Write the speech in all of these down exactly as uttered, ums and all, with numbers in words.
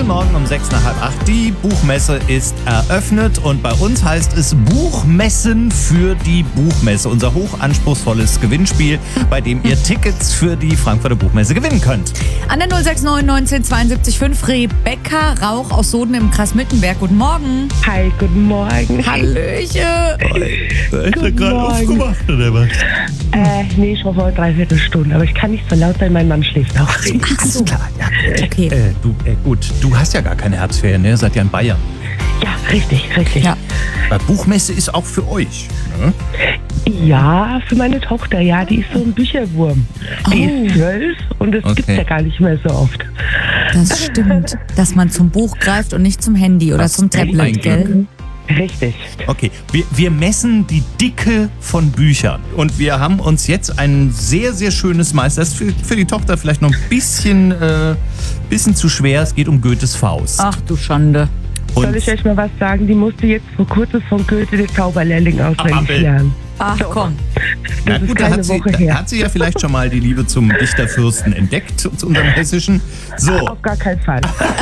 Heute Morgen um sechs nach halb acht. Die Buchmesse ist eröffnet und bei uns heißt es Buchmessen für die Buchmesse. Unser hochanspruchsvolles Gewinnspiel, bei dem ihr Tickets für die Frankfurter Buchmesse gewinnen könnt. An der null sechs neun neunzehn zweiundsiebzig fünf Rebecca Rauch aus Soden im Kreis Mittenberg. Guten Morgen. Hi, guten Morgen. Hallöchen. Ist er gerade aufgemacht oder was? Äh, nee, ich war vor dreiviertel Stunde, aber ich kann nicht so laut sein, mein Mann schläft auch. Ach so, klar. Ja, Okay. Äh, du, äh, gut, du hast ja gar keine Herbstferien, ne? Ihr seid ja in Bayern. Ja, richtig, richtig. Ja. Weil Buchmesse ist auch für euch. Ne? Ja, für meine Tochter, ja, die ist so ein Bücherwurm. Die Oh. ist zwölf und das Okay. gibt's ja gar nicht mehr so oft. Das stimmt, dass man zum Buch greift und nicht zum Handy oder Was zum denn Tablet, eigentlich? gell? Richtig. Okay, wir, wir messen die Dicke von Büchern. Und wir haben uns jetzt ein sehr, sehr schönes Meister. Das ist für, für die Tochter vielleicht noch ein bisschen, äh, bisschen zu schwer. Es geht um Goethes Faust. Ach du Schande. Und Soll ich euch mal was sagen? Die musste jetzt vor kurzem von Goethe den Zauberlehrling auswendig Abel. lernen. Ach komm. Na Das ist gut, da keine hat, sie, Woche da her. hat sie ja vielleicht schon mal die Liebe zum Dichterfürsten entdeckt, zu unserem Hessischen. So, Auf gar keinen Fall.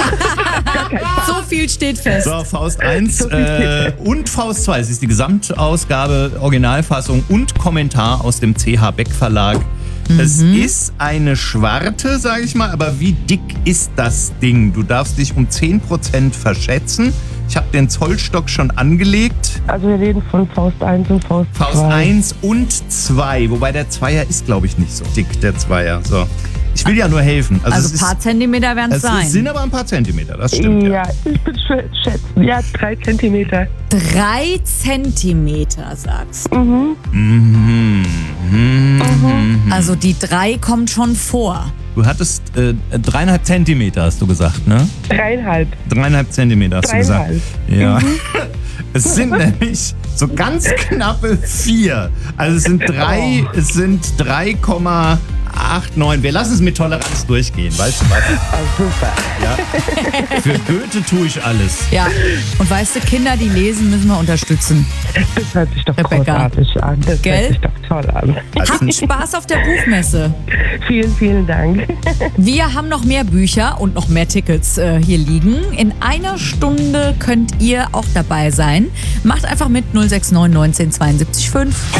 So viel steht fest. so Faust eins So viel äh, und Faust zwei. Es ist die Gesamtausgabe, Originalfassung und Kommentar aus dem C H Beck Verlag. Es ist eine Schwarte, sage ich mal, aber wie dick ist das Ding? Du darfst dich um zehn Prozent verschätzen. Ich habe den Zollstock schon angelegt. Also wir reden von Faust eins und Faust zwei. Faust eins und zwei, wobei der Zweier ist, glaube ich, nicht so dick, der Zweier. So. Ich will ja nur helfen. Also, Also es ein paar ist, Zentimeter werden es es sein. sind aber ein paar Zentimeter, das stimmt. Ja. Ja, ich bin schwer schätzen. Ja, drei Zentimeter. Drei Zentimeter, sagst du. Mhm. Mhm. Mhm. Also die drei kommt schon vor. Du hattest äh, dreieinhalb Zentimeter, hast du gesagt, ne? Dreieinhalb. Dreieinhalb Zentimeter hast du gesagt. Dreieinhalb. Ja. Es sind nämlich so ganz knappe vier. Also es sind drei, es sind drei Komma neunundachtzig. Wir lassen es mit Toleranz durchgehen, weißt du was? Ah, super. Ja. Für Goethe tue ich alles. Ja. Und weißt du, Kinder, die lesen, müssen wir unterstützen. Das hört sich doch Rebecca. großartig an. Das Gell? hört sich doch toll an. Also Habt Spaß auf der Buchmesse. Vielen, vielen Dank. Wir haben noch mehr Bücher und noch mehr Tickets äh, hier liegen. In einer Stunde könnt ihr auch dabei sein. Macht einfach mit null sechs neun neunzehn zweiundsiebzig fünf.